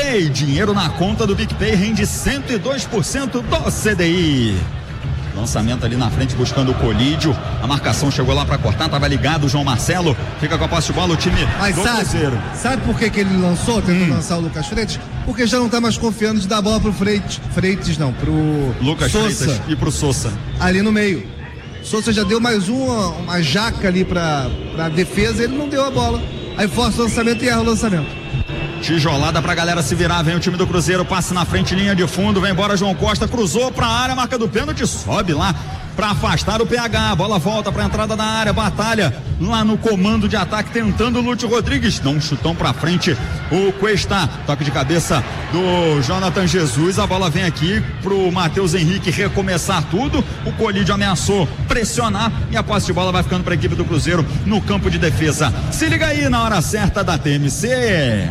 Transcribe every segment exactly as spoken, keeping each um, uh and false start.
PicPay, dinheiro na conta do PicPay rende cento e dois por cento do C D I. Lançamento ali na frente buscando o Colídio. A marcação chegou lá para cortar, tava ligado o João Marcelo. Fica com a posse de bola o time Mas do sabe, Cruzeiro. Sabe por que, que ele lançou, tentou Hum. lançar o Lucas Freitas? Porque já não tá mais confiando de dar a bola pro Freitas, Freitas não, pro Lucas Sousa, Freitas e pro Sousa. ali no meio. Sousa já deu mais uma, uma jaca ali pra, pra defesa, ele não deu a bola. Aí força o lançamento e erra o lançamento. Tijolada pra galera se virar, vem o time do Cruzeiro, passe na frente, linha de fundo, vem embora João Costa, cruzou pra área, marca do pênalti, sobe lá pra afastar o P H, a bola volta pra entrada da área, batalha lá no comando de ataque, tentando o Lúcio Rodrigues, dá um chutão pra frente, o Cuesta, toque de cabeça do Jonathan Jesus, a bola vem aqui pro Matheus Henrique recomeçar tudo, o Colídio ameaçou pressionar e a posse de bola vai ficando pra equipe do Cruzeiro no campo de defesa. Se liga aí na hora certa da T M C.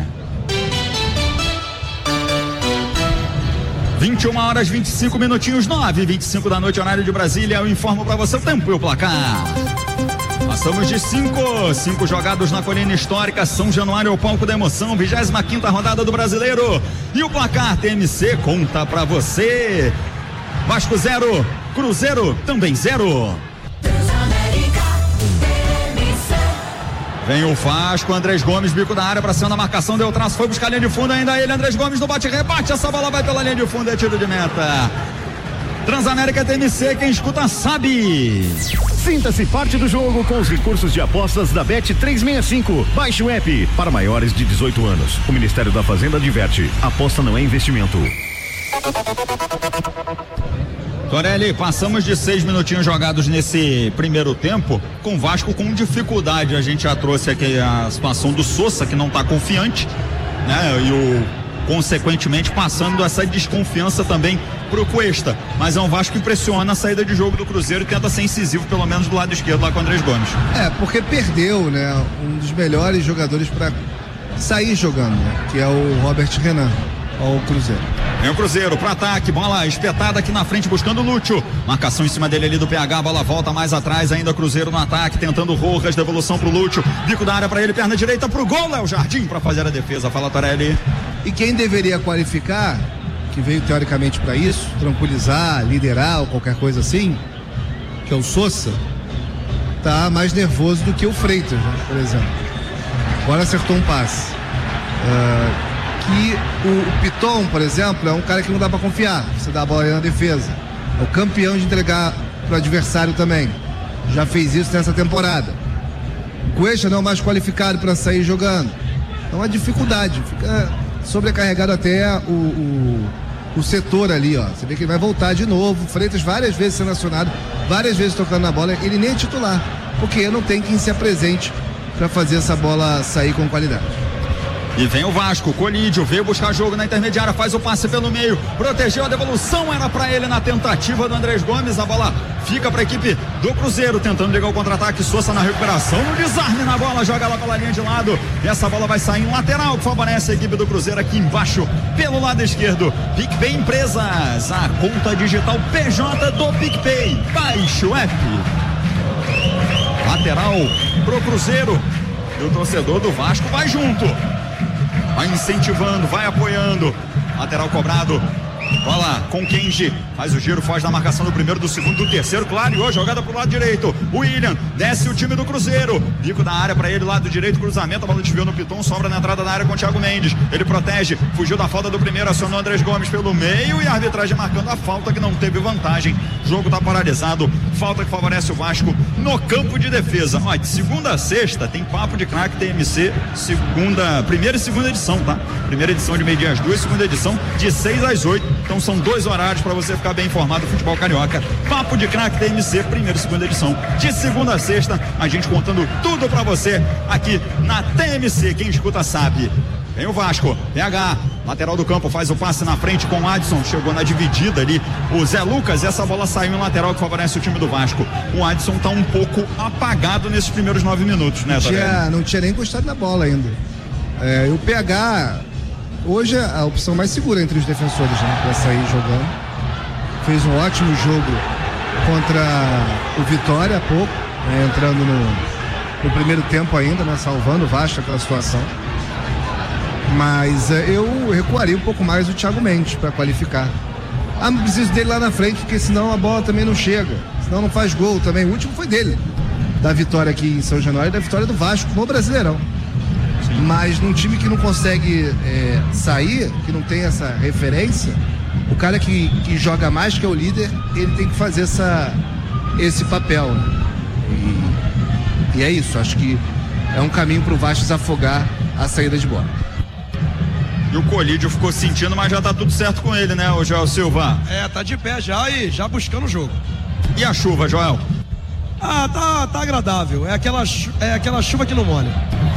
vinte e uma horas vinte e cinco minutinhos, nove e vinte e cinco da noite, horário de Brasília. Eu informo para você o tempo e o placar. Passamos de cinco, cinco jogados na colina histórica. São Januário é o palco da emoção, vigésima quinta rodada do Brasileiro. E o placar T M C conta para você. Vasco zero, Cruzeiro também zero. Vem o Vasco, Andrés Gomes, bico da área pra cima da marcação, deu traço, foi buscar a linha de fundo, ainda ele, Andrés Gomes no bate-rebate, essa bola vai pela linha de fundo, é tiro de meta. Transamérica T M C, quem escuta sabe. Sinta-se parte do jogo com os recursos de apostas da Bet trezentos e sessenta e cinco. Baixe o app para maiores de dezoito anos. O Ministério da Fazenda adverte, aposta não é investimento. Torelli, passamos de seis minutinhos jogados nesse primeiro tempo, com o Vasco com dificuldade. A gente já trouxe aqui a situação do Sousa, que não está confiante, né? E o, consequentemente, passando essa desconfiança também pro Cuesta. Mas é um Vasco que impressiona a saída de jogo do Cruzeiro e tenta ser incisivo, pelo menos do lado esquerdo, lá com o Andrés Gomes. É, porque perdeu, né? Um dos melhores jogadores para sair jogando, né? Que é o Robert Renan, ao Cruzeiro. Vem o Cruzeiro pro ataque, bola espetada aqui na frente buscando o Lúcio, marcação em cima dele ali do P H, bola volta mais atrás ainda, Cruzeiro no ataque, tentando o Rojas, devolução pro Lúcio, bico da área pra ele, perna direita pro gol, Léo Jardim pra fazer a defesa, fala Torelli. E quem deveria qualificar, que veio teoricamente para isso, tranquilizar, liderar ou qualquer coisa assim, que é o Sousa, tá mais nervoso do que o Freitas, né, por exemplo. Agora acertou um passe. Uh, que o, o Piton, por exemplo, é um cara que não dá para confiar. Você dá a bola aí na defesa. É o campeão de entregar pro adversário também. Já fez isso nessa temporada. O Cuesta não é o mais qualificado para sair jogando. Então a dificuldade. Fica sobrecarregado até o, o, o setor ali, ó. Você vê que ele vai voltar de novo. Freitas várias vezes sendo acionado, várias vezes tocando na bola. Ele nem é titular, porque não tem quem se apresente para fazer essa bola sair com qualidade. E vem o Vasco, Colídio, veio buscar jogo na intermediária, faz o passe pelo meio, protegeu a devolução, era pra ele na tentativa do Andrés Gomes, a bola fica pra equipe do Cruzeiro, tentando ligar o contra-ataque, Sousa na recuperação, no desarme na bola, joga lá pela linha de lado, e essa bola vai sair em lateral, que favorece a equipe do Cruzeiro aqui embaixo, pelo lado esquerdo. PicPay Empresas, a conta digital P J do PicPay, baixe o app. Lateral pro Cruzeiro, e o torcedor do Vasco vai junto. Vai incentivando, vai apoiando. Lateral cobrado. Bola com Kenji. Faz o giro, foge da marcação do primeiro, do segundo, do terceiro. Clareou, jogada pro lado direito. William, desce o time do Cruzeiro. Bico da área pra ele, lado direito, cruzamento. A bola desviou no Piton, sobra na entrada da área com o Thiago Mendes. Ele protege, fugiu da falta do primeiro, acionou Andrés Gomes pelo meio e a arbitragem marcando a falta que não teve vantagem. O jogo tá paralisado. Falta que favorece o Vasco no campo de defesa. Ó, de segunda a sexta tem Papo de Craque T M C, segunda, primeira e segunda edição, tá? Primeira edição de meio-dia às duas, segunda edição de seis às oito. Então são dois horários para você ficar bem informado do futebol carioca. Papo de Craque T M C, primeira e segunda edição, de segunda a sexta, a gente contando tudo para você aqui na T M C. Quem escuta sabe. Vem o Vasco, P H, lateral do campo, faz o passe na frente com o Adson, chegou na dividida ali o Zé Lucas, e essa bola saiu em lateral que favorece o time do Vasco. O Adson tá um pouco apagado nesses primeiros nove minutos, né, Torelli? Tinha, não tinha nem encostado na bola ainda. É, e o P H hoje é a opção mais segura entre os defensores, né, para sair jogando. Fez um ótimo jogo contra o Vitória há pouco, né, entrando no, no primeiro tempo ainda, né, salvando o Vasco aquela situação. Mas é, eu recuaria um pouco mais o Thiago Mendes para qualificar. Ah, não preciso dele lá na frente, porque senão a bola também não chega. Senão não faz gol também. O último foi dele, da vitória aqui em São Januário e da vitória do Vasco no Brasileirão. Sim. Mas num time que não consegue é, sair, que não tem essa referência, o cara que, que joga mais, que é o líder, ele tem que fazer essa, esse papel. E, e é isso, acho que é um caminho para o Vasco desafogar a saída de bola. E o Colídio ficou sentindo, mas já tá tudo certo com ele, né, o Joel Silva? É, tá de pé já e já buscando o jogo. E a chuva, Joel? Ah, tá, tá agradável. É aquela, é aquela chuva que não molha.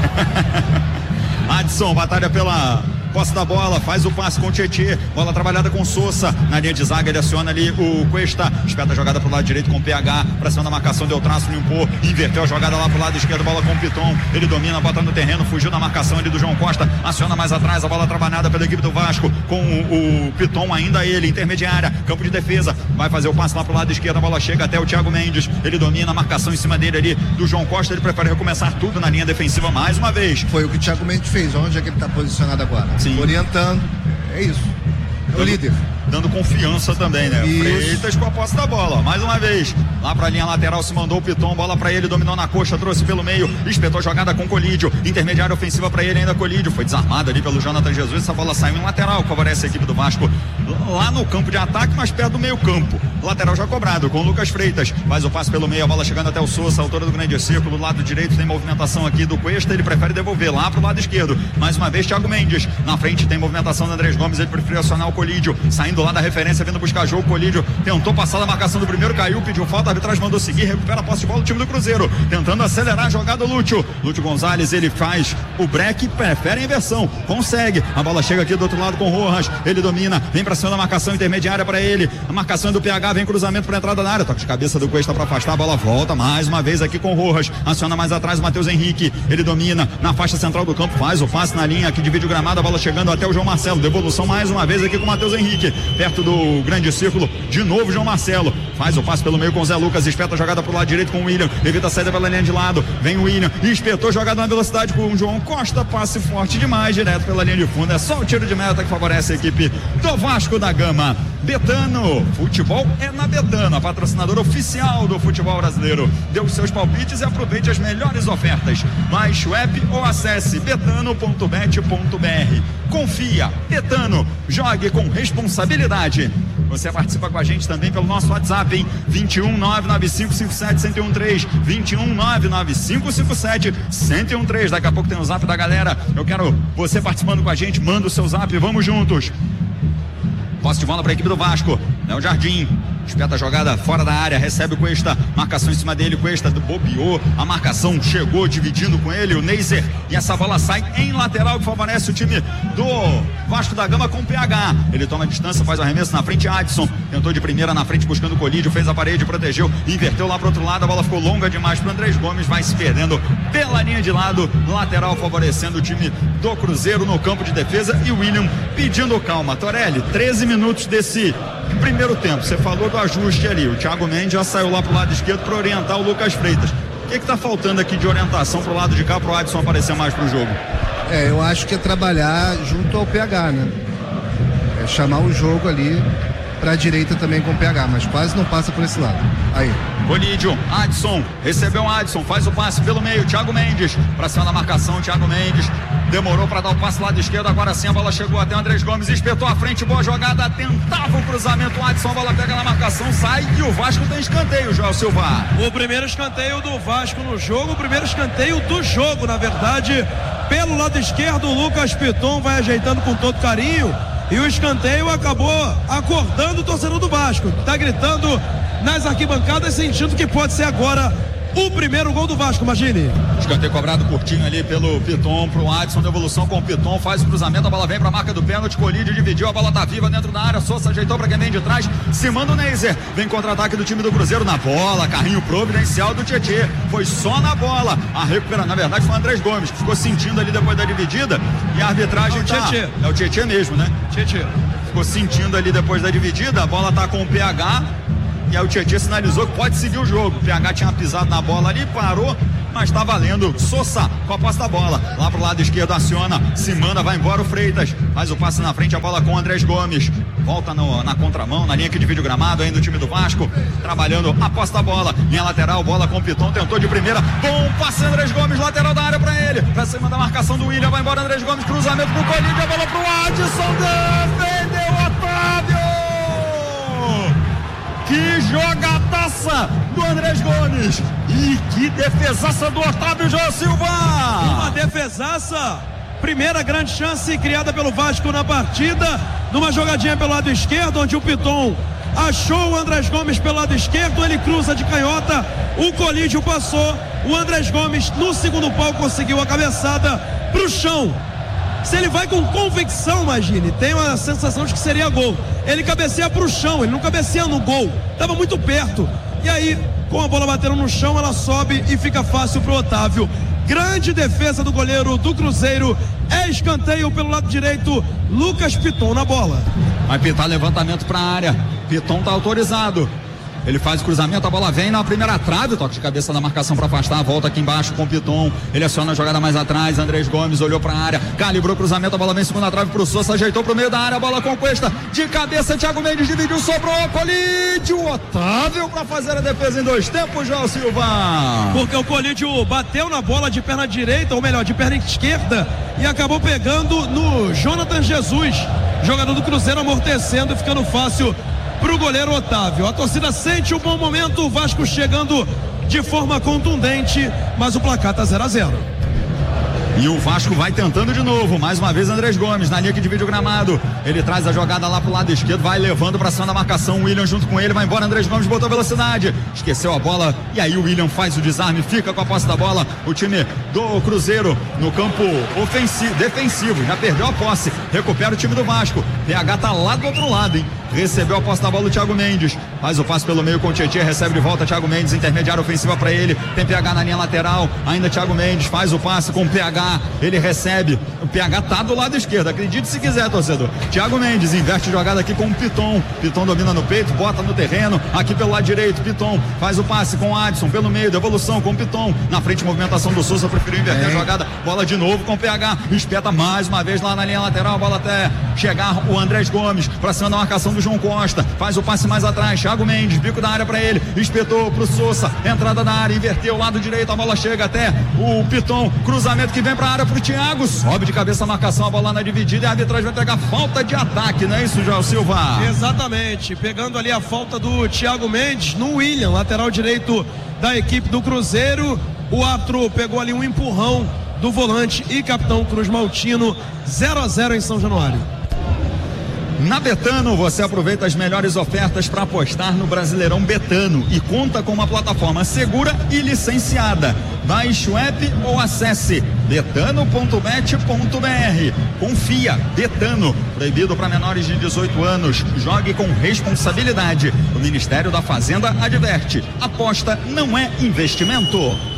Adson, batalha pela posse da bola, faz o passe com o Tietê, bola trabalhada com o Sousa, na linha de zaga ele aciona ali o Cuesta, espeta a jogada pro lado direito com o P H, pra cima da marcação, deu traço, limpou, inverteu a jogada lá pro lado esquerdo, bola com o Piton, ele domina, bota no terreno, fugiu da marcação ali do João Costa, aciona mais atrás, a bola trabalhada pela equipe do Vasco, com o, o Piton ainda ele, intermediária, campo de defesa, vai fazer o passe lá pro lado esquerdo, a bola chega até o Thiago Mendes, ele domina a marcação em cima dele ali, do João Costa, ele prefere recomeçar tudo na linha defensiva mais uma vez. Foi o que o Thiago Mendes fez, onde é que ele tá posicionado agora? Sim. Orientando, é isso, é o líder. Dando confiança também, né? Isso. Freitas com a posse da bola, mais uma vez, lá pra linha lateral se mandou o Piton, bola pra ele, dominou na coxa, trouxe pelo meio, espetou jogada com Colídio, intermediária ofensiva pra ele ainda, Colídio, foi desarmado ali pelo Jonathan Jesus, essa bola saiu em lateral, favorece a equipe do Vasco, lá no campo de ataque, mas perto do meio campo, lateral já cobrado, com o Lucas Freitas, faz o passe pelo meio, a bola chegando até o Sousa, altura do grande círculo, do lado direito tem movimentação aqui do Cuesta, ele prefere devolver lá pro lado esquerdo, mais uma vez Thiago Mendes, na frente tem movimentação do Andrés Gomes, ele prefere acionar o Colídio, saindo lá da referência, vindo buscar jogo, Colídio tentou passar da marcação do primeiro, caiu, pediu falta, a arbitragem mandou seguir, recupera a posse de bola do time do Cruzeiro, tentando acelerar a jogada, o Lúcio, Lúcio Gonzalez, ele faz o break, prefere a inversão, consegue, a bola chega aqui do outro lado com o Rojas, ele domina, vem pra cima da marcação intermediária pra ele, a marcação é do P H, vem cruzamento pra entrada da área, toque de cabeça do Cuesta pra afastar, a bola volta mais uma vez aqui com o Rojas, aciona mais atrás o Matheus Henrique, ele domina na faixa central do campo, faz o passe na linha que divide o gramado, a bola chegando até o João Marcelo, devolução mais uma vez aqui com o Matheus Henrique, perto do grande círculo, de novo João Marcelo, faz o passe pelo meio com o Zé Lucas, espeta a jogada pro lado direito com o William, evita a saída pela linha de lado, vem o William, espetou jogada na velocidade com o João Costa, passe forte demais, direto pela linha de fundo, é só o tiro de meta que favorece a equipe do Vasco da Gama. Betano, futebol é na Betano, a patrocinadora oficial do futebol brasileiro. Dê os seus palpites e aproveite as melhores ofertas. Baixe o app ou acesse betano ponto bet ponto br. Confia, Betano, jogue com responsabilidade. Você participa com a gente também pelo nosso WhatsApp, hein? vinte e um, nove nove cinco cinco sete, um zero um três, vinte e um, nove nove cinco cinco sete, um zero um três. Daqui a pouco tem o zap da galera. Eu quero você participando com a gente, manda o seu zap, vamos juntos. Posse de bola para a equipe do Vasco, Léo Jardim, espeta a jogada fora da área, recebe o Cuesta, marcação em cima dele, Cuesta bobeou, a marcação chegou dividindo com ele, o Neiser, e essa bola sai em lateral que favorece o time do Vasco da Gama com o P H, ele toma a distância, faz o arremesso na frente, Adson, tentou de primeira na frente buscando o Colídio, fez a parede, protegeu, inverteu lá pro outro lado, a bola ficou longa demais pro Andrés Gomes, vai se perdendo pela linha de lado, lateral favorecendo o time do Cruzeiro no campo de defesa, e o William pedindo calma. Torelli, treze minutos desse primeiro tempo, você falou do ajuste ali, o Thiago Mendes já saiu lá pro lado esquerdo para orientar o Lucas Freitas. O que que tá faltando aqui de orientação pro lado de cá pro Adson aparecer mais pro jogo? É, eu acho que é trabalhar junto ao P H, né? É chamar o jogo ali pra direita também com o P H, mas quase não passa por esse lado. Aí. Colídio, Adson, recebeu o Adson, faz o passe pelo meio, Thiago Mendes, pra cima da marcação, Thiago Mendes, demorou pra dar o passe lado esquerdo, agora sim a bola chegou até o Andrés Gomes, espetou à frente, boa jogada, tentava o cruzamento, o Adson, a bola pega na marcação, sai e o Vasco tem escanteio, Joel Silva. O primeiro escanteio do Vasco no jogo, o primeiro escanteio do jogo, na verdade, pelo lado esquerdo, o Lucas Piton vai ajeitando com todo carinho, e o escanteio acabou acordando o torcedor do Vasco, tá gritando nas arquibancadas, sentindo que pode ser agora o primeiro gol do Vasco, imagine. Escanteio cobrado curtinho ali pelo Piton pro Adson, devolução com o Piton, faz o cruzamento, a bola vem pra marca do pênalti, Colídio dividiu, a bola tá viva dentro da área, Sousa ajeitou pra quem vem de trás, se manda o Neiser, vem contra-ataque do time do Cruzeiro na bola, carrinho providencial do Tietê, foi só na bola, a recuperação, na verdade foi o Andrés Gomes, que ficou sentindo ali depois da dividida, e a arbitragem é tá, Tietê. é o Tietê mesmo, né? Tietê. Ficou sentindo ali depois da dividida, a bola tá com o P H, E aí o Tietê sinalizou que pode seguir o jogo. O P H tinha pisado na bola ali, parou, mas tá valendo. Sousa com a posse da bola, lá pro lado esquerdo aciona, se manda, vai embora o Freitas, faz o passe na frente, a bola com o Andrés Gomes, volta no, na contramão, na linha que divide o gramado ainda o time do Vasco, trabalhando a posse da bola, linha lateral, bola com o Piton, tentou de primeira, bom passe Andrés Gomes, lateral da área pra ele, pra cima da marcação do William, vai embora Andrés Gomes, cruzamento pro Colídio, a bola pro Adson, defendeu Otávio! Que jogadaça do Andrés Gomes! E que defesaça do Otávio João Silva! Uma defesaça, primeira grande chance criada pelo Vasco na partida, numa jogadinha pelo lado esquerdo, onde o Piton achou o Andrés Gomes pelo lado esquerdo, ele cruza de canhota, o Colídio passou, o Andrés Gomes no segundo pau conseguiu a cabeçada pro chão. Se ele vai com convicção, imagine, tem uma sensação de que seria gol. Ele cabeceia pro chão, ele não cabeceia no gol, tava muito perto. E aí, com a bola batendo no chão, ela sobe e fica fácil pro Otávio. Grande defesa do goleiro do Cruzeiro. É escanteio pelo lado direito, Lucas Piton na bola. Vai pitar levantamento pra área, Piton tá autorizado. Ele faz o cruzamento, a bola vem na primeira trave, toque de cabeça da marcação para afastar, volta aqui embaixo com o Piton, ele aciona a jogada mais atrás, Andrés Gomes olhou para a área, calibrou o cruzamento, a bola vem segunda trave pro Sousa, ajeitou pro meio da área, a bola com Cuesta, de cabeça, Thiago Mendes dividiu, sobrou, Colídio, Otávio para fazer a defesa em dois tempos, João Silva. Porque o Colídio bateu na bola de perna direita, ou melhor, de perna esquerda, e acabou pegando no Jonathan Jesus, jogador do Cruzeiro, amortecendo e ficando fácil pro goleiro Otávio. A torcida sente um bom momento, o Vasco chegando de forma contundente, mas o placar tá zero a zero. E o Vasco vai tentando de novo, mais uma vez Andrés Gomes, na linha que divide o gramado, ele traz a jogada lá pro lado esquerdo, vai levando pra cima da marcação, o William junto com ele, vai embora, Andrés Gomes botou velocidade, esqueceu a bola, e aí o William faz o desarme, fica com a posse da bola, o time do Cruzeiro no campo ofensivo, defensivo, já perdeu a posse, recupera o time do Vasco, P H tá lá do outro lado, hein? Recebeu a posse da bola o Thiago Mendes, faz o passe pelo meio com o Tietê, recebe de volta Thiago Mendes, intermediária ofensiva para ele, tem P H na linha lateral, ainda Thiago Mendes faz o passe com o P H, ele recebe, o P H tá do lado esquerdo, acredite se quiser, torcedor. Thiago Mendes inverte jogada aqui com o Piton, Piton domina no peito, bota no terreno, aqui pelo lado direito, Piton faz o passe com o Adson, pelo meio, devolução com o Piton, na frente movimentação do Sousa, preferiu inverter é. a jogada, bola de novo com o P H, espeta mais uma vez lá na linha lateral, bola até chegar o Andrés Gomes, pra cima da marcação do João Costa, faz o passe mais atrás, Thiago Mendes, bico da área pra ele, espetou pro Sousa, entrada da área, inverteu, lado direito, a bola chega até o Piton, cruzamento que vem pra área pro Thiago, sobe de cabeça a marcação, a bola na dividida e a arbitragem vai pegar falta de ataque, não é isso, João Silva? Exatamente, pegando ali a falta do Thiago Mendes no William, lateral direito da equipe do Cruzeiro, o árbitro pegou ali um empurrão do volante e capitão Cruz Maltino, zero a zero em São Januário. Na Betano você aproveita as melhores ofertas para apostar no Brasileirão Betano e conta com uma plataforma segura e licenciada. Baixe o app ou acesse betano ponto bet ponto br. Confia, Betano, proibido para menores de dezoito anos. Jogue com responsabilidade. O Ministério da Fazenda adverte: aposta não é investimento.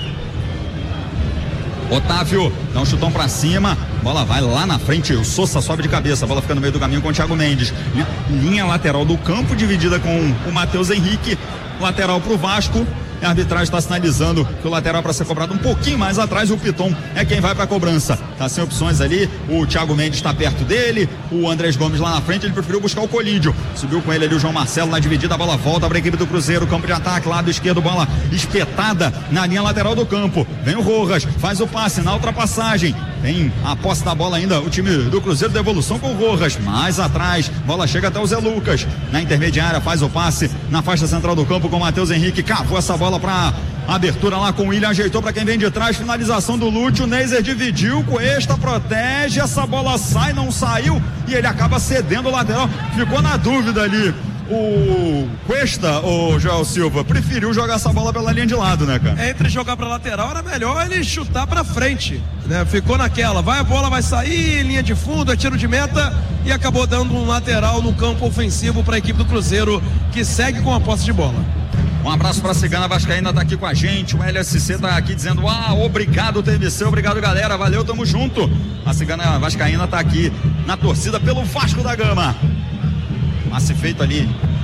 Otávio dá um chutão pra cima, bola vai lá na frente, o Sousa sobe de cabeça, a bola fica no meio do caminho com o Thiago Mendes, linha, linha lateral do campo dividida com o Matheus Henrique, lateral pro Vasco. A arbitragem está sinalizando que o lateral para ser cobrado um pouquinho mais atrás, e o Piton é quem vai para a cobrança. Tá sem opções ali, o Thiago Mendes está perto dele, o Andrés Gomes lá na frente, ele preferiu buscar o Colídio. Subiu com ele ali o João Marcelo na dividida, a bola volta para a equipe do Cruzeiro, campo de ataque, lado esquerdo, bola espetada na linha lateral do campo. Vem o Rojas, faz o passe na ultrapassagem. Tem a posse da bola ainda, o time do Cruzeiro, devolução com o Rojas, mais atrás, bola chega até o Zé Lucas, na intermediária faz o passe, na faixa central do campo com o Matheus Henrique, cavou essa bola para abertura lá com o William, ajeitou para quem vem de trás, finalização do Lúcio, o Neiser dividiu, Cuesta protege, essa bola sai, não saiu, e ele acaba cedendo o lateral, ficou na dúvida ali. O Cuesta, o Joel Silva, preferiu jogar essa bola pela linha de lado, né, cara? Entre jogar pra lateral era melhor ele chutar pra frente, né? Ficou naquela, vai a bola, vai sair, linha de fundo, é tiro de meta, e acabou dando um lateral no campo ofensivo para a equipe do Cruzeiro, que segue com a posse de bola. Um abraço para a Cigana Vascaína, tá aqui com a gente. O L S C tá aqui dizendo: ah, obrigado T V C, obrigado galera, valeu, tamo junto. A Cigana Vascaína tá aqui na torcida pelo Vasco da Gama. Passe feito ali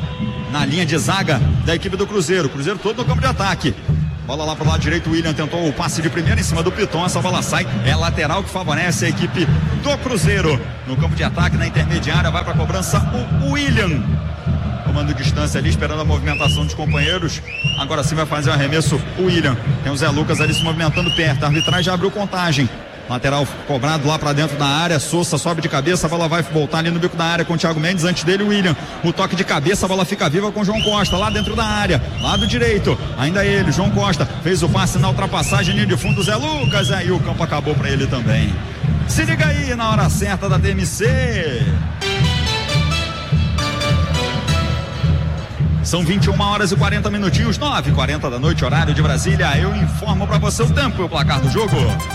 na linha de zaga da equipe do Cruzeiro. Cruzeiro todo no campo de ataque. Bola lá para o lado direito, o William tentou o passe de primeira em cima do Piton, essa bola sai, é lateral que favorece a equipe do Cruzeiro. No campo de ataque, na intermediária, vai para a cobrança o William. Tomando distância ali, esperando a movimentação dos companheiros. Agora sim vai fazer o arremesso o William. Tem o Zé Lucas ali se movimentando perto. A arbitragem já abriu contagem. Lateral cobrado lá para dentro da área. Sousa sobe de cabeça, a bola vai voltar ali no bico da área com o Thiago Mendes. Antes dele o William. O toque de cabeça, a bola fica viva com o João Costa lá dentro da área. Lado direito, ainda ele, João Costa. Fez o passe na ultrapassagem, linha de fundo, Zé Lucas. Aí o campo acabou para ele também. Se liga aí na hora certa da T M C. São vinte e uma horas e quarenta minutinhos, nove e quarenta da noite, horário de Brasília. Eu informo para você o tempo e o placar do jogo.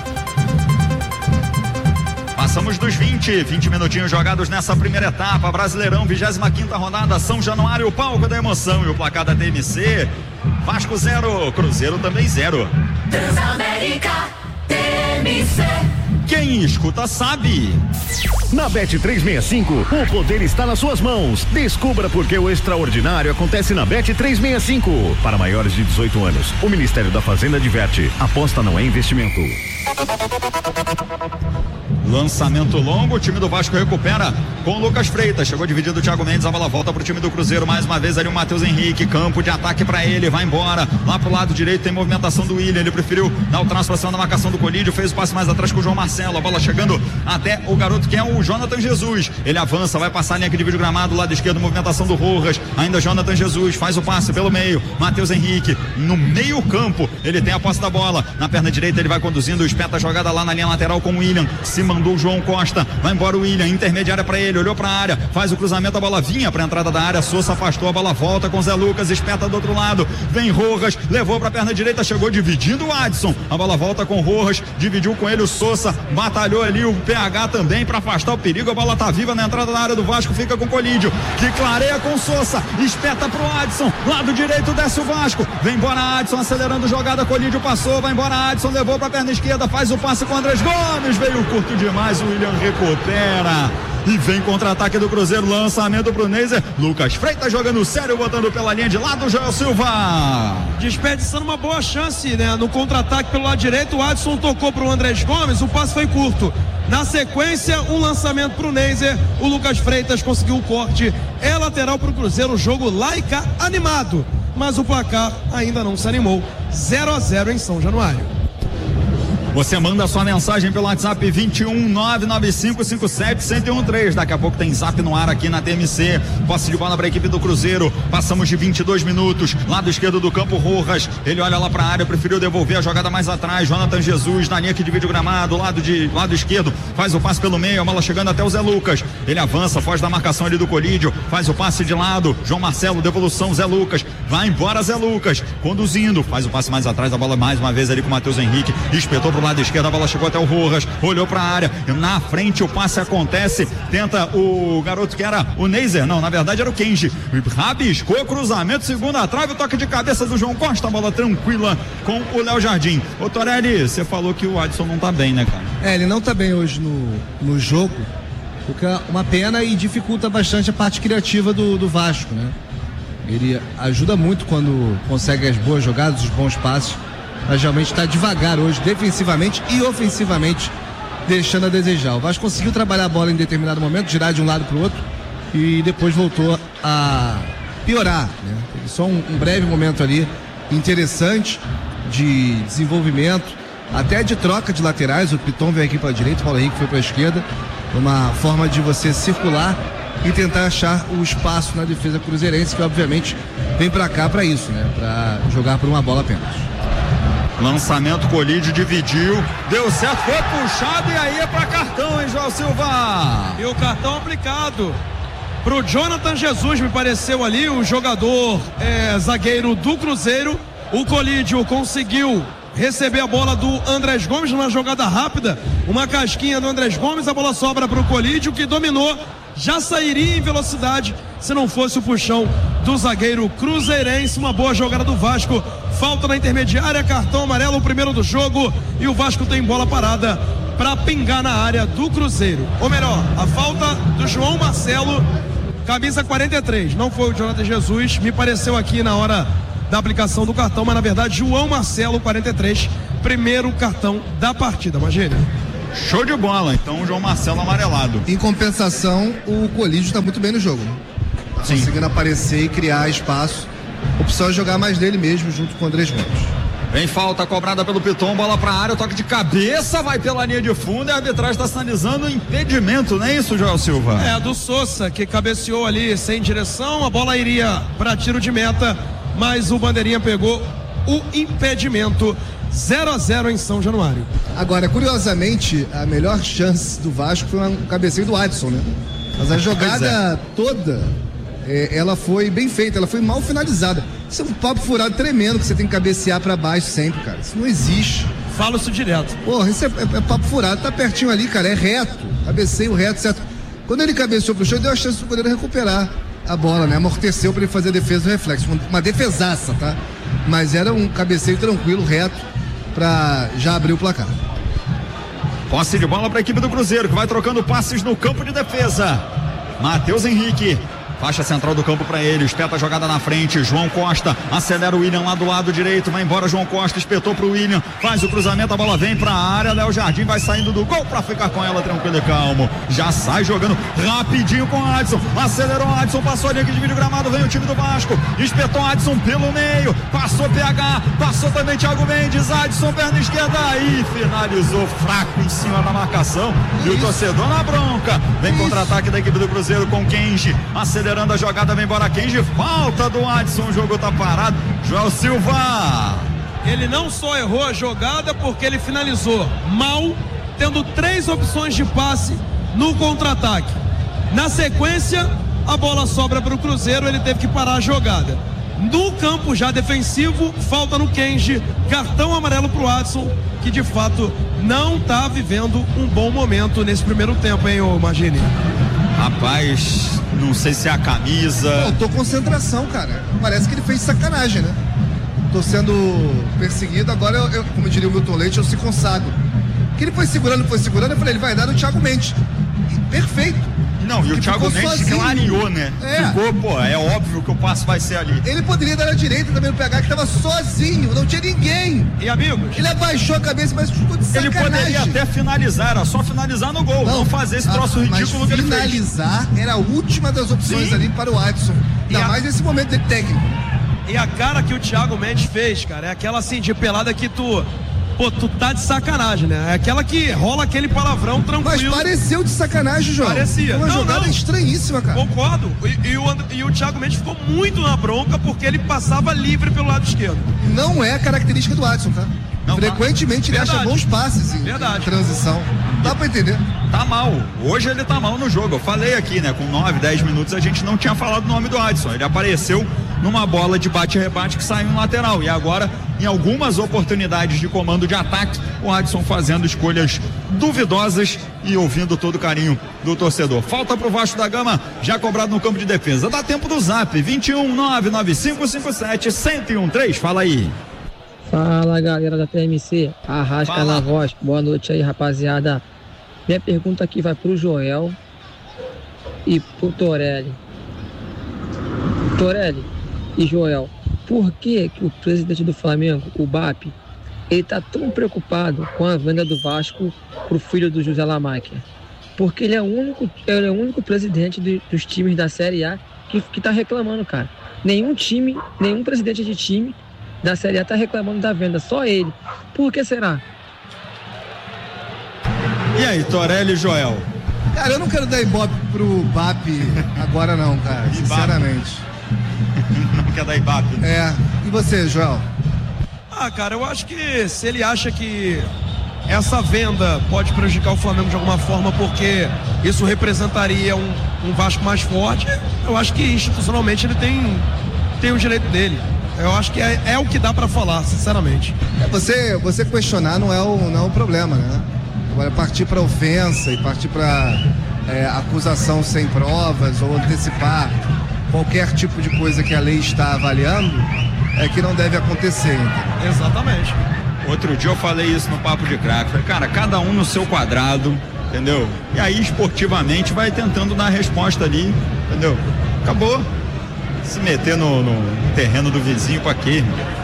Passamos dos vinte, vinte minutinhos jogados nessa primeira etapa. Brasileirão, vigésima quinta rodada, São Januário, o palco da emoção. E o placar da T M C: Vasco zero, Cruzeiro também zero. Transamérica T M C. Quem escuta sabe. Na Bet trezentos e sessenta e cinco, o poder está nas suas mãos. Descubra por que o extraordinário acontece na Bet trezentos e sessenta e cinco. Para maiores de dezoito anos, o Ministério da Fazenda adverte: aposta não é investimento. Lançamento longo, o time do Vasco recupera com o Lucas Freitas, chegou dividido o Thiago Mendes, a bola volta pro time do Cruzeiro, mais uma vez ali o Matheus Henrique, campo de ataque para ele, vai embora, lá pro lado direito tem movimentação do William, ele preferiu dar o traço pra cima da marcação do Colídio, fez o passe mais atrás com o João Marcelo, a bola chegando até o garoto que é o Jonathan Jesus, ele avança, vai passar a linha que divide o gramado, lado esquerdo, movimentação do Rojas, ainda Jonathan Jesus, faz o passe pelo meio, Matheus Henrique, no meio campo, ele tem a posse da bola, na perna direita ele vai conduzindo, espeta a jogada lá na linha lateral com o William, se mandou o João Costa, vai embora o William, intermediária para ele, olhou para a área, faz o cruzamento, a bola vinha para a entrada da área, Sousa afastou, a bola volta com Zé Lucas, espeta do outro lado, vem Rojas, levou para a perna direita, chegou dividindo o Adson, a bola volta com Rojas, dividiu com ele o Sousa, batalhou ali o P H também para afastar o perigo, a bola tá viva na entrada da área do Vasco, fica com o Colídio, que clareia com Sousa, espeta pro Adson, lado direito desce o Vasco, vem embora Adson, acelerando jogada, Colídio passou, vai embora Adson, levou para a perna esquerda, faz o passe com o Andrés Gomes, veio curto demais, o William recupera e vem contra-ataque do Cruzeiro, lançamento pro Neiser, Lucas Freitas jogando sério, botando pela linha de lado, Joel Silva desperdiçando uma boa chance, né? No contra-ataque pelo lado direito, o Adson tocou pro Andrés Gomes, o passe foi curto, na sequência um lançamento pro Neiser, o Lucas Freitas conseguiu o corte, é lateral pro Cruzeiro, o jogo lá e cá animado, mas o placar ainda não se animou, zero a zero em São Januário. Você manda sua mensagem pelo WhatsApp vinte e um, nove nove cinco cinco sete, um zero um três. Daqui a pouco tem zap no ar aqui na T M C. Posse de bola para a equipe do Cruzeiro. Passamos de vinte e dois minutos. Lado esquerdo do campo, Rojas. Ele olha lá para a área, preferiu devolver a jogada mais atrás. Jonathan Jesus na linha que divide o gramado. Lado, de, lado esquerdo, faz o passe pelo meio. A bola chegando até o Zé Lucas. Ele avança, foge da marcação ali do Colídio. Faz o passe de lado. João Marcelo, devolução, Zé Lucas. Vai embora Zé Lucas. Conduzindo. Faz o passe mais atrás. A bola mais uma vez ali com o Matheus Henrique. Espetou pro lado esquerdo, a bola chegou até o Rojas, olhou para a área, na frente o passe acontece, tenta o garoto que era o Neiser, não, na verdade era o Kenji, rabiscou, cruzamento, segunda trave, o toque de cabeça do João Costa, a bola tranquila com o Léo Jardim. Ô Torelli, você falou que o Adson não tá bem, né, cara? É, ele não tá bem hoje no, no jogo, fica uma pena e dificulta bastante a parte criativa do, do Vasco, né? Ele ajuda muito quando consegue as boas jogadas, os bons passes, mas realmente está devagar hoje, defensivamente e ofensivamente, deixando a desejar. O Vasco conseguiu trabalhar a bola em determinado momento, girar de um lado para o outro e depois voltou a piorar, né? Teve só um, um breve momento ali interessante de desenvolvimento, até de troca de laterais. O Piton veio aqui para a direita, o Paulo Henrique foi para a esquerda, uma forma de você circular e tentar achar o espaço na defesa cruzeirense, que obviamente vem para cá para isso, né? Para jogar por uma bola apenas. Lançamento, Colídio dividiu, deu certo, foi puxado e aí é pra cartão, hein, João Silva? E o cartão aplicado pro Jonathan Jesus, me pareceu ali, o jogador é, zagueiro do Cruzeiro. O Colídio conseguiu receber a bola do Andrés Gomes numa jogada rápida, uma casquinha do Andrés Gomes, a bola sobra pro Colídio, que dominou, já sairia em velocidade se não fosse o puxão do zagueiro cruzeirense. Uma boa jogada do Vasco, falta na intermediária, cartão amarelo, o primeiro do jogo, e o Vasco tem bola parada para pingar na área do Cruzeiro, ou melhor, a falta do João Marcelo camisa quarenta e três, não foi o Jonathan Jesus, me pareceu aqui na hora da aplicação do cartão, mas na verdade João Marcelo, quarenta e três, primeiro cartão da partida, imagina. Show de bola, então o João Marcelo amarelado. Em compensação, o Colídio está muito bem no jogo, né? Tá Sim. conseguindo aparecer e criar espaço. A opção é jogar mais dele mesmo, junto com o Andrés Gomes. Vem falta cobrada pelo Piton, bola pra área, toque de cabeça, vai pela linha de fundo e a arbitragem está sinalizando impedimento, não é isso, Joel Silva? É, do Sousa, que cabeceou ali sem direção, a bola iria para tiro de meta, mas o bandeirinha pegou o impedimento. zero a zero em São Januário. Agora, curiosamente, a melhor chance do Vasco foi um cabeceio do Adson, né? Mas a jogada toda, é, ela foi bem feita, ela foi mal finalizada. Isso é um papo furado tremendo, que você tem que cabecear pra baixo sempre, cara. Isso não existe. Falo isso direto. Porra, isso é, é, é papo furado, tá pertinho ali, cara, é reto. Cabeceio reto, certo? Quando ele cabeceou pro chão, deu a chance do goleiro recuperar a bola, né? Amorteceu pra ele fazer a defesa do reflexo. Uma defesaça, tá? Mas era um cabeceio tranquilo, reto, pra já abrir o placar. Posse de bola para a equipe do Cruzeiro, que vai trocando passes no campo de defesa. Matheus Henrique, faixa central do campo para ele, espeta a jogada na frente, João Costa, acelera o William lá do lado direito, vai embora João Costa, espetou pro William, faz o cruzamento, a bola vem pra área, Léo Jardim vai saindo do gol para ficar com ela tranquilo e calmo, já sai jogando rapidinho com o Adson, acelerou o Adson, passou a linha que divide o gramado, vem o time do Vasco, espetou o Adson pelo meio, passou P H, passou também Thiago Mendes, Adson perna esquerda e finalizou fraco em cima da marcação e o torcedor na bronca, vem contra-ataque da equipe do Cruzeiro com Kenji, acelerou acelerando a jogada, vem embora Kenji, falta do Adson, o jogo tá parado. Joel Silva, ele não só errou a jogada, porque ele finalizou mal, tendo três opções de passe no contra-ataque. Na sequência, a bola sobra para o Cruzeiro, ele teve que parar a jogada. No campo já defensivo, falta no Kenji, cartão amarelo pro Adson, que de fato não tá vivendo um bom momento nesse primeiro tempo, hein, ô Magini? Rapaz, não sei se é a camisa. Faltou concentração, cara. Parece que ele fez sacanagem, né? Tô sendo perseguido, agora eu, eu, como diria o Milton Leite, eu se consagro. Que ele foi segurando, foi segurando, eu falei, ele vai dar no Thiago Mendes. E, perfeito. Não, e o Thiago Mendes clareou, né? É. Ficou, pô, é óbvio que o passe vai ser ali. Ele poderia dar na direita também no P H, que tava sozinho, não tinha ninguém. E amigos? Ele abaixou a cabeça, mas ficou de Ele sacanagem. poderia até finalizar, era só finalizar no gol, não, não fazer esse troço a, ridículo que ele fez. Finalizar era a última das opções. Sim. Ali para o Adson. Ainda a... mais nesse momento de técnico. E a cara que o Thiago Mendes fez, cara, é aquela assim de pelada que tu... Pô, tu tá de sacanagem, né? É aquela que rola aquele palavrão tranquilo. Mas pareceu de sacanagem, João. Parecia. Foi uma não, jogada não. estranhíssima, cara. Concordo. E, e, o, e o Thiago Mendes ficou muito na bronca porque ele passava livre pelo lado esquerdo. Não é característica do Adson, tá? Não, Frequentemente tá. Ele Verdade. acha bons passes em, em transição. Dá pra entender. Tá mal. Hoje ele tá mal no jogo. Eu falei aqui, né? Com nove, dez minutos a gente não tinha falado o nome do Adson. Ele apareceu numa bola de bate-rebate que saiu no lateral. E agora, em algumas oportunidades de comando de ataque, o Adson fazendo escolhas duvidosas e ouvindo todo o carinho do torcedor. Falta pro Vasco da Gama, já cobrado no campo de defesa. Dá tempo do Zap, vinte e um, nove nove cinco cinco sete, um zero um três. Fala aí. Fala, galera da T M C, Arrasca Fala. na voz, boa noite aí, rapaziada. Minha pergunta aqui vai pro Joel e pro Torelli. Torelli e Joel, por que que o presidente do Flamengo, o B A P, ele tá tão preocupado com a venda do Vasco pro filho do José Lamáquia? Porque ele é o único, ele é o único presidente de, dos times da Série A que, que tá reclamando, cara. Nenhum time, nenhum presidente de time da Série A tá reclamando da venda, só ele. Por que será? E aí, Torelli e Joel? Cara, eu não quero dar ibope pro B A P agora não, cara, sinceramente. Não quer dar ibope? Né? É. E você, Joel? Ah, cara, eu acho que se ele acha que essa venda pode prejudicar o Flamengo de alguma forma porque isso representaria um, um Vasco mais forte, eu acho que institucionalmente ele tem, tem o direito dele. Eu acho que é, é o que dá pra falar, sinceramente. É, você, você questionar não é o, não é o problema, né? Agora partir pra ofensa e partir pra é, acusação sem provas ou antecipar qualquer tipo de coisa que a lei está avaliando é que não deve acontecer. Entendeu? Exatamente. Outro dia eu falei isso no Papo de Crack. Falei, cara, cada um no seu quadrado, entendeu? E aí esportivamente vai tentando dar a resposta ali, entendeu? Acabou. Se meter no, no terreno do vizinho pra quê?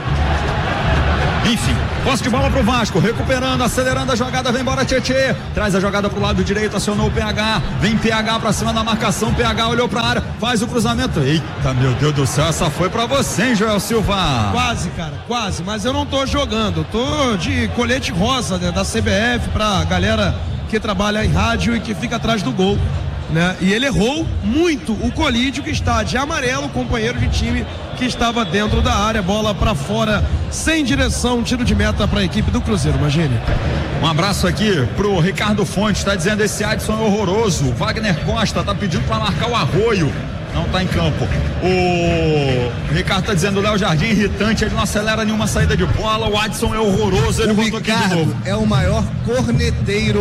Enfim, posse de bola pro Vasco, recuperando, acelerando a jogada, vem embora Tietê, traz a jogada pro lado direito, acionou o P H, vem P H pra cima da marcação, P H olhou pra área, faz o cruzamento, eita, meu Deus do céu, essa foi pra você, hein, Joel Silva? Quase, cara, quase, mas eu não tô jogando, eu tô de colete rosa, né, da C B F pra galera que trabalha em rádio e que fica atrás do gol, né, e ele errou muito o Colídio, que está de amarelo, companheiro de time que estava dentro da área, bola pra fora, sem direção, tiro de meta para a equipe do Cruzeiro, imagine. Um abraço aqui pro Ricardo Fontes, tá dizendo esse Adson é horroroso, Wagner Costa tá pedindo para marcar o Arroio, não tá em campo. O Ricardo tá dizendo o Léo Jardim irritante, ele não acelera nenhuma saída de bola, o Adson é horroroso, ele o botou Ricardo aqui de novo. É o maior corneteiro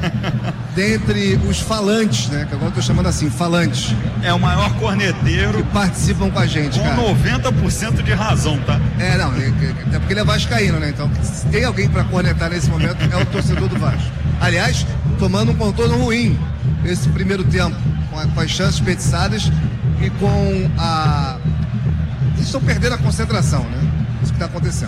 dentre os falantes, né? Que agora eu tô chamando assim, falantes. É o maior corneteiro. Que participam com a gente, com cara. Com noventa por cento de razão, tá? É, não, até porque ele é vascaíno, né? Então, se tem alguém pra cornetar nesse momento, é o torcedor do Vasco. Aliás, tomando um contorno ruim esse primeiro tempo, com, a, com as chances desperdiçadas e com a... Eles estão perdendo a concentração, né? Isso que tá acontecendo.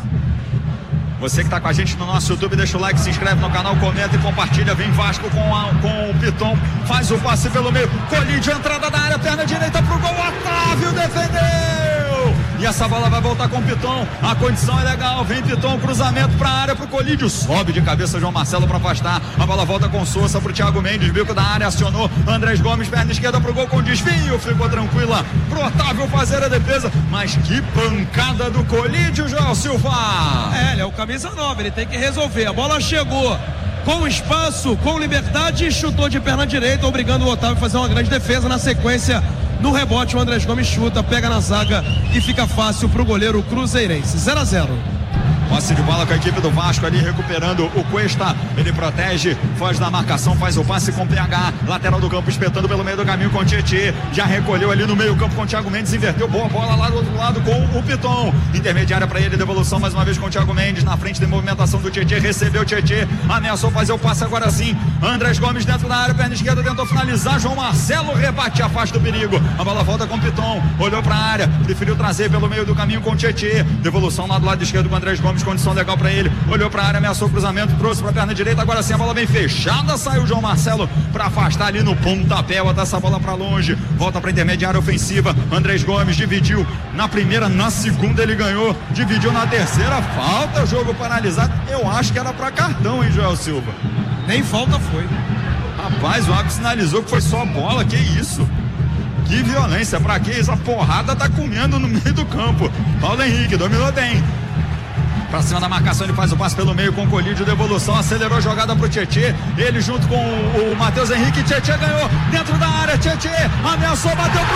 Você que está com a gente no nosso YouTube, deixa o like, se inscreve no canal, comenta e compartilha. Vem Vasco com, a, com o Piton, faz o passe pelo meio, Colídio, entrada da área, perna direita pro gol, Otávio defendeu! E essa bola vai voltar com o Piton, a condição é legal, vem Piton, cruzamento pra área pro Colídio, sobe de cabeça João Marcelo para afastar, a bola volta com Sousa pro Thiago Mendes, bico da área, acionou Andrés Gomes, perna esquerda pro gol com desvio, ficou tranquila pro Otávio fazer a defesa, mas que pancada do Colídio, João Silva! É, ele é o camisa nove, ele tem que resolver, a bola chegou com espaço, com liberdade, chutou de perna direita, obrigando o Otávio a fazer uma grande defesa. Na sequência, no rebote, o Andrés Gomes chuta, pega na zaga e fica fácil pro goleiro cruzeirense. zero a zero. Posse de bola com a equipe do Vasco ali, recuperando o Cuesta, ele protege, foge da marcação, faz o passe com o P H, lateral do campo, espetando pelo meio do caminho com o Tietê, já recolheu ali no meio campo com o Thiago Mendes, inverteu, boa bola lá do outro lado com o Piton, intermediária para ele, devolução mais uma vez com o Thiago Mendes, na frente de movimentação do Tietê, recebeu o Tietê, ameaçou fazer o passe agora sim, Andrés Gomes dentro da área, perna esquerda, tentou finalizar, João Marcelo rebate, afasta o perigo, a bola volta com o Piton, olhou para a área, preferiu trazer pelo meio do caminho com o Tietê, devolução lá do lado esquerdo com o Andrés Gomes, condição legal pra ele, olhou pra área, ameaçou o cruzamento, trouxe pra perna direita, agora sim a bola bem fechada, saiu o João Marcelo pra afastar ali no pontapé, botar essa bola pra longe, volta pra intermediária ofensiva, Andrés Gomes dividiu na primeira, na segunda ele ganhou, dividiu na terceira, falta, jogo paralisado, eu acho que era pra cartão, hein, Joel Silva? Nem falta foi. Rapaz, o árbitro sinalizou que foi só bola, que isso? Que violência, pra que essa porrada tá comendo no meio do campo? Paulo Henrique dominou bem. Pra cima da marcação, ele faz o passe pelo meio com o Colídio, devolução, acelerou a jogada pro Tietê, ele junto com o, o Matheus Henrique, Tietê ganhou, dentro da área, Tietê, ameaçou, bateu pro